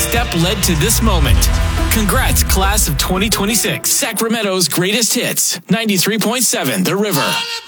step led to this moment. Congrats, class of 2026. Sacramento's greatest hits. 93.7 The River.